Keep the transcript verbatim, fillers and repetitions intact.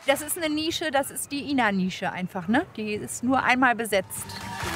Das ist eine Nische, das ist die Ina-Nische einfach, ne? Die ist nur einmal besetzt.